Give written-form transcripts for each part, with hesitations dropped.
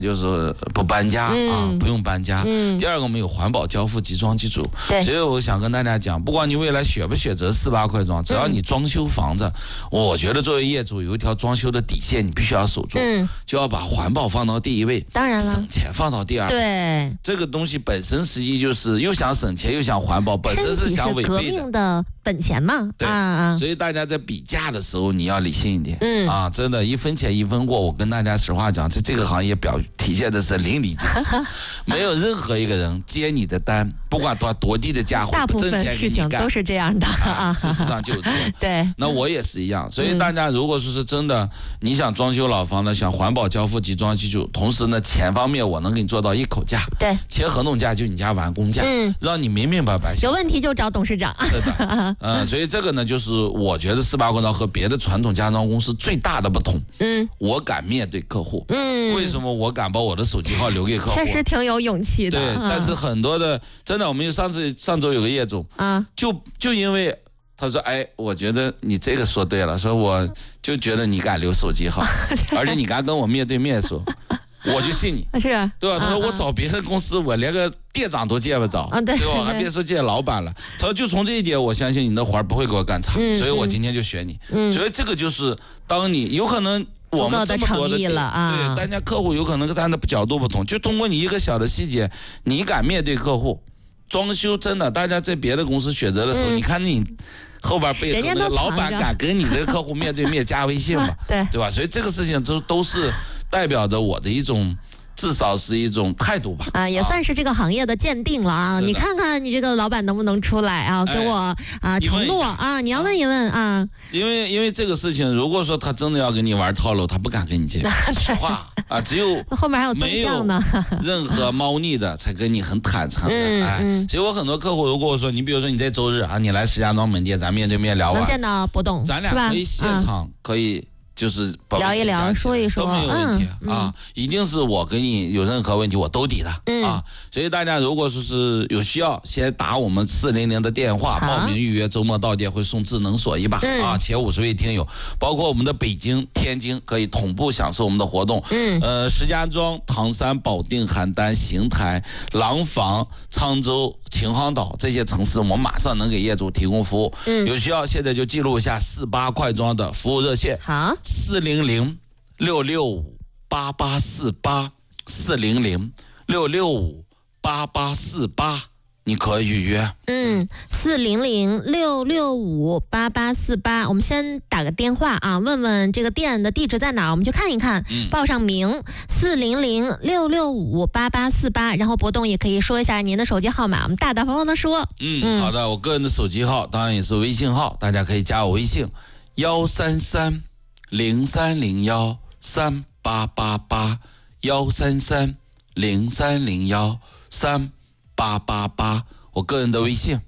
就是不搬家不用搬家。第二个，我们有环保交付集装机组。所以我想跟大家讲，不管你未来选不选择48块装，只要你装修房子，我觉得作为业主有一条装修的底线，你必须要守住，就要把环保放到第一位， 当然了， 省钱放到第二位。 对， 这个东西本身实际就是又想省钱又想环保，本身是想违背的。 革命的本钱嘛。 对所以大家在比价的时候你要理性一点。真的，一分钱一分货。我跟大家实话讲，这个行业体现的是淋漓尽致，没有任何一个人接你的单，不管多低的价， 大部分事情都是这样的事实上就是这样。 对， 那我也是一样。所以大家如果说是真的，你想装修老房呢，想环保交付集装机组，同时呢钱方面我能给你做到一口价， 对， 签合同价就你家完工价，让你明明白白。 有问题就找董事长。 是的，所以这个呢，就是我觉得48块装和别的传统家装公司最大的不同。我敢面对客户。为什么我敢把我的手机号留给客户？ 确实挺有勇气的。 对，但是很多的真的，我们上周有个业主就因为他说，我觉得你这个说对了，说我就觉得你敢留手机号，而且你敢跟我面对面说。我就信你， 是对吧？他说我找别的公司，我连个店长都见不着，对吧？还别说见老板了。他说就从这一点，我相信你的活不会给我干差，所以我今天就选你。所以这个就是当你有可能我们这么多的对， 大家客户有可能跟他的角度不同，就通过你一个小的细节，你敢面对客户，装修真的，大家在别的公司选择的时候，你看你。后边背后那个老板敢跟你的客户面对面加微信嘛？对吧？所以这个事情都是代表着我的一种，至少是一种态度吧。 也算是这个行业的鉴定了啊！你看看你这个老板能不能出来啊？跟我承诺啊！你要问一问啊。 因为这个事情，如果说他真的要跟你玩套路，他不敢跟你见。实话只有后面还有没有任何猫腻的，才跟你很坦诚的。所以我很多客户，如果说你比如说你在周日你来石家庄门店，咱面对面聊完， 能见到博董， 咱俩可以现场可以。就是聊一聊，说一说都没有问题一定是我给你有任何问题我都抵的所以大家如果说是有需要，先打我们400的电话报名预约，周末到店会送智能锁一把前50位听友，包括我们的北京、天津可以同步享受我们的活动。石家庄、唐山、保定、邯郸、邢台、廊坊、沧州、秦皇岛这些城市，我们马上能给业主提供服务。有需要现在就记录一下48块装的服务热线。 好 ，400-665-8848，400-665-8848，你可以预约。 400-665-8848，我们先打个电话问问这个店的地址在哪儿，我们去看一看，报上名。400-665-8848，然后博董也可以说一下您的手机号码，我们大大方方的说。 好的，我个人的手机号当然也是微信号，大家可以加我微信133-0301-38881，133-0301-38881，我个人的微信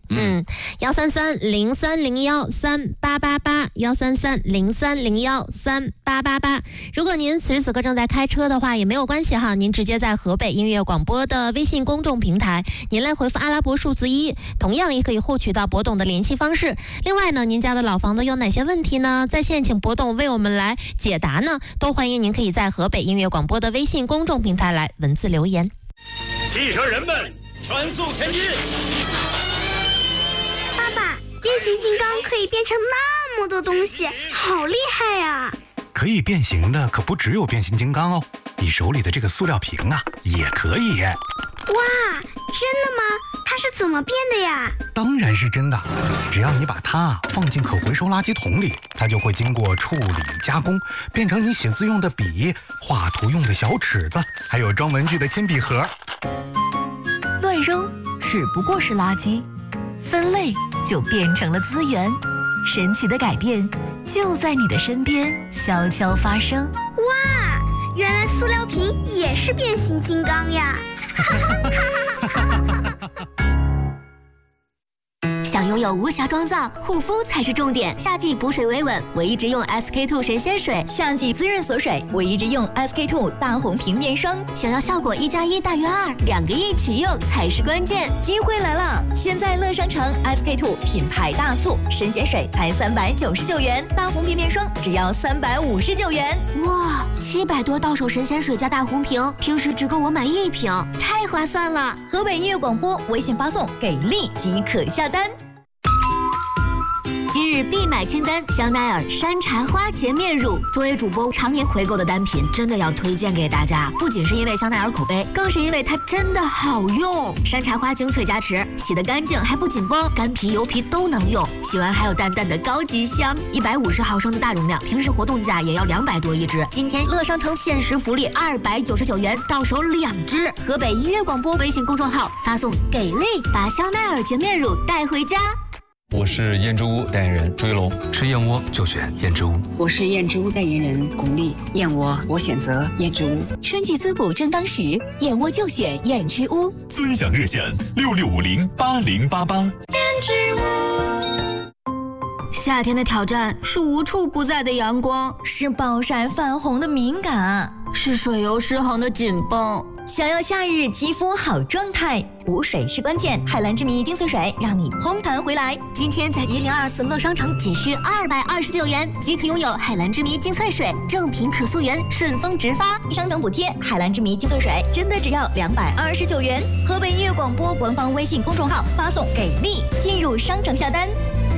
133-0301-38881，133-0301-38881。如果您此时此刻正在开车的话也没有关系您直接在河北音乐广播的微信公众平台，您来回复阿拉伯数字1，同样也可以获取到博董的联系方式。另外呢，您家的老房子有哪些问题呢？在线请博董为我们来解答呢，都欢迎您可以在河北音乐广播的微信公众平台来文字留言。 汽车人们全速前进！ 爸爸，变形金刚可以变成那么多东西，好厉害呀！ 可以变形的可不只有变形金刚哦，你手里的这个塑料瓶也可以。 哇，真的吗？它是怎么变的呀？ 当然是真的，只要你把它放进可回收垃圾桶里，它就会经过处理加工，变成你写字用的笔、画图用的小尺子，还有装文具的铅笔盒。 乱扔只不过是垃圾，分类就变成了资源。神奇的改变就在你的身边悄悄发生。 哇，原来塑料瓶也是变形金刚呀！ 想用拥有无瑕妆造，护肤才是重点。夏季补水维稳，唯一直用 SK2 神仙水； 夏季滋润锁水，唯一直用 SK2 大红瓶面霜。 想要效果1+1大于2，2个一起用才是关键。 机会来了！现在乐商城 SK2 品牌大促，神仙水才399元，大红瓶面霜只要359元。 哇，700多到手神仙水加大红瓶，平时只够我买1瓶，太划算了！ 河北音乐广播微信发送“给力”即可下单。 今日必买清单：香奈儿山茶花洁面乳。作为主播常年回购的单品，真的要推荐给大家。不仅是因为香奈儿口碑，更是因为它真的好用。山茶花精粹加持，洗得干净还不紧绷，干皮油皮都能用。洗完还有淡淡的高级香。150毫升的大容量，平时活动价也要200多一支。今天乐商城限时福利299元，到手2支。河北音乐广播微信公众号发送“给力”，把香奈儿洁面乳带回家。 我是燕之屋代言人朱一龙，吃燕窝就选燕之屋。 我是燕之屋代言人巩俐，燕窝我选择燕之屋。 春季滋补正当时，燕窝就选燕之屋。 尊享热线66508088。 夏天的挑战是无处不在的阳光， 是暴晒泛红的敏感， 是水油失衡的紧绷。 想要夏日肌肤好状态，补水是关键。海蓝之谜精粹水让你嘭弹回来。 今天在1024乐商城仅需229元即可拥有海蓝之谜精粹水，正品可溯源，顺丰直发， 商城补贴。海蓝之谜精粹水真的只要229元。河北音乐广播官方微信公众号发送“给力”进入商城下单。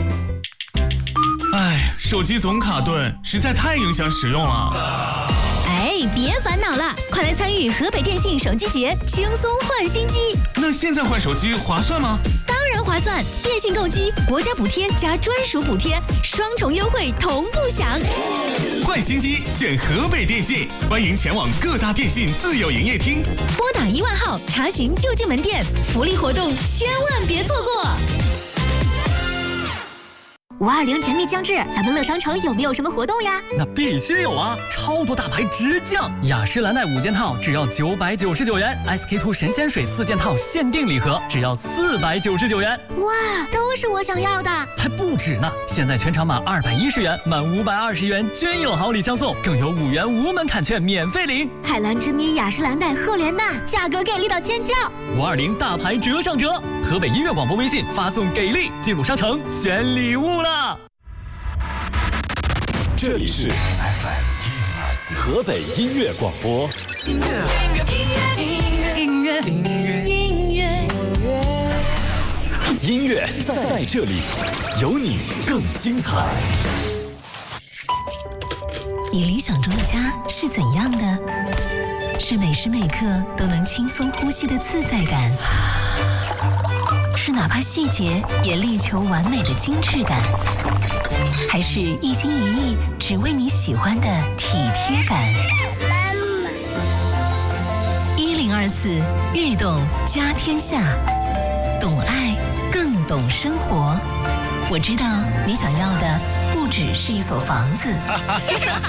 手机总卡顿，实在太影响使用了。 别烦恼了，快来参与河北电信手机节，轻松换新机。 那现在换手机划算吗？ 当然划算，电信购机，国家补贴加专属补贴，双重优惠同步享。 换新机选河北电信，欢迎前往各大电信自有营业厅， 拨打1万号查询就近门店，福利活动千万别错过。 520甜蜜将至，咱们乐商城有没有什么活动呀？ 那必须有啊！超多大牌直降，雅诗兰黛5件套只要999元 ，SK2 神仙水4件套限定礼盒只要499元。 哇，都是我想要的！ 还不止呢！现在全场满210元，满520元均有好礼相送，更有5元无门槛券免费领。 海蓝之谜、雅诗兰黛、赫莲娜，价格给力到尖叫 ！520大牌折上折！河北音乐广播微信发送“给力”进入商城选礼物了。 这里是 FM 河北音乐广播。音乐在这里，有你更精彩。 你理想中的家是怎样的？是每时每刻都能轻松呼吸的自在感，是哪怕细节也力求完美的精致感，还是一心一意只为你喜欢的体贴感？1024悦动家天下，懂爱更懂生活。我知道你想要的不只是一所房子。